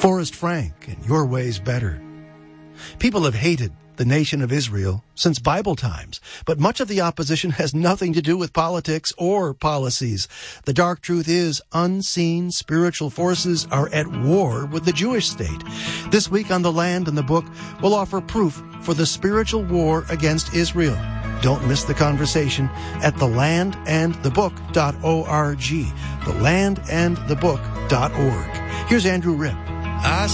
Forrest Frank and Your Way's Better. People have hated the nation of Israel since Bible times, but much of the opposition has nothing to do with politics or policies. The dark truth is unseen spiritual forces are at war with the Jewish state. This week on The Land and the Book, we'll offer proof for the spiritual war against Israel. Don't miss the conversation at thelandandthebook.org. Thelandandthebook.org. Here's Andrew Ripp.